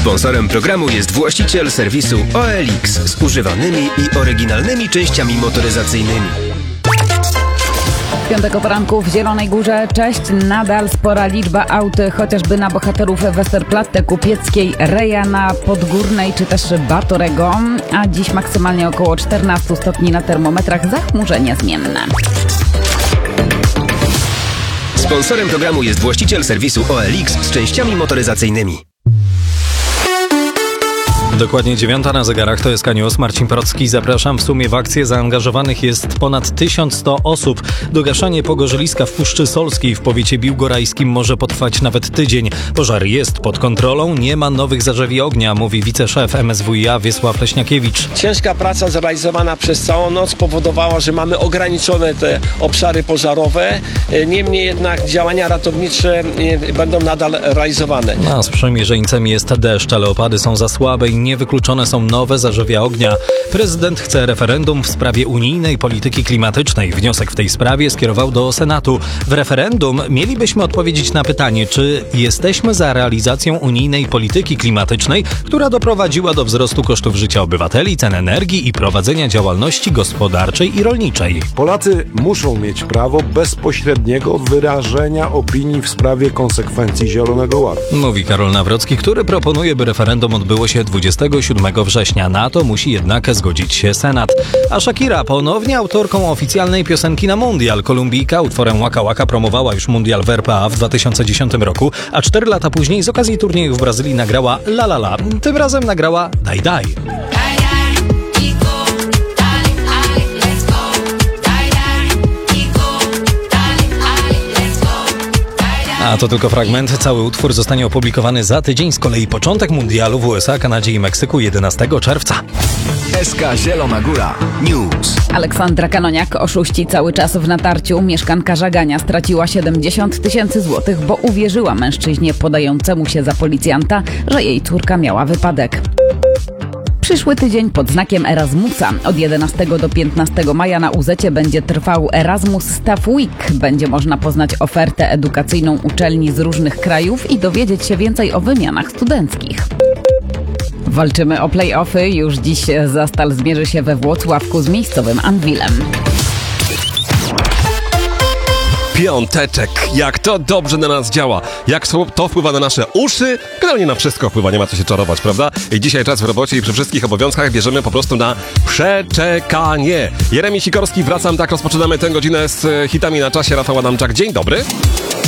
Sponsorem programu jest właściciel serwisu OLX z używanymi i oryginalnymi częściami motoryzacyjnymi. 5 poranku w Zielonej Górze. Cześć. Nadal spora liczba aut, chociażby na bohaterów Westerplatte, Kupieckiej, Rejana, Podgórnej czy też Batorego. A dziś maksymalnie około 14 stopni na termometrach, zachmurzenie zmienne. Sponsorem programu jest właściciel serwisu OLX z częściami motoryzacyjnymi. Dokładnie 9 na zegarach, to jest News. Marcin Procki, zapraszam. W sumie w akcję zaangażowanych jest ponad 1100 osób. Gaszenie pogorzeliska w Puszczy Solskiej w powiecie biłgorajskim może potrwać nawet tydzień. Pożar jest pod kontrolą, nie ma nowych zarzewi ognia, mówi wiceszef MSWiA Wiesław Leśniakiewicz. Ciężka praca zrealizowana przez całą noc powodowała, że mamy ograniczone te obszary pożarowe. Niemniej jednak działania ratownicze będą nadal realizowane. A sprzymierzeńcem jest deszcz, ale opady są za słabe i niewykluczone są nowe zarzewia ognia. Prezydent chce referendum w sprawie unijnej polityki klimatycznej. Wniosek w tej sprawie skierował do Senatu. W referendum mielibyśmy odpowiedzieć na pytanie, czy jesteśmy za realizacją unijnej polityki klimatycznej, która doprowadziła do wzrostu kosztów życia obywateli, cen energii i prowadzenia działalności gospodarczej i rolniczej. Polacy muszą mieć prawo bezpośredniego wyrażenia opinii w sprawie konsekwencji Zielonego Ładu. Mówi Karol Nawrocki, który proponuje, by referendum odbyło się 27 września. Na to musi jednak zgodzić się Senat. A Shakira ponownie autorką oficjalnej piosenki na mundial. Kolumbijka utworem Waka Waka promowała już mundial w RPA w 2010 roku, a 4 lata później z okazji turnieju w Brazylii nagrała La La La. Tym razem nagrała Daj Daj. A to tylko fragment. Cały utwór zostanie opublikowany za tydzień. Z kolei początek mundialu w USA, Kanadzie i Meksyku 11 czerwca. SK Zielona Góra News. Aleksandra Kanoniak, oszuści cały czas w natarciu. Mieszkanka Żagania straciła 70 000 złotych, bo uwierzyła mężczyźnie podającemu się za policjanta, że jej córka miała wypadek. Przyszły tydzień pod znakiem Erasmusa. Od 11 do 15 maja na UZ-cie będzie trwał Erasmus Staff Week. Będzie można poznać ofertę edukacyjną uczelni z różnych krajów i dowiedzieć się więcej o wymianach studenckich. Walczymy o play-offy. Już dziś Zastal zmierzy się we Włocławku z miejscowym Anwilem. Piąteczek. Jak to dobrze na nas działa. Jak to wpływa na nasze uszy. Generalnie na wszystko wpływa, nie ma co się czarować, prawda? I dzisiaj czas w robocie i przy wszystkich obowiązkach bierzemy po prostu na przeczekanie. Jeremi Sikorski, wracam, tak rozpoczynamy tę godzinę z hitami na czasie. Rafał Adamczak, dzień dobry.